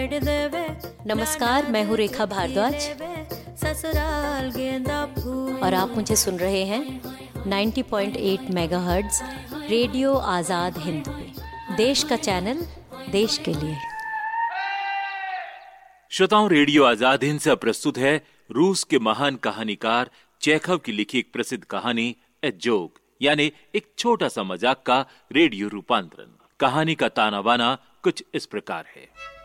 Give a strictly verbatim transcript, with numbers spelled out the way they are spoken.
नमस्कार, मैं हूँ रेखा भारद्वाज और आप मुझे सुन रहे हैं नब्बे पॉइंट आठ मेगाहर्ट्ज रेडियो आजाद हिंद पे, देश का चैनल देश के लिए। श्रोताओं, रेडियो आजाद हिंद से प्रस्तुत है रूस के महान कहानीकार चेखव की लिखी एक प्रसिद्ध कहानी ए जोक, यानी एक छोटा सा मजाक का रेडियो रूपांतरण। कहानी का ताना बाना कुछ इस प्रकार है।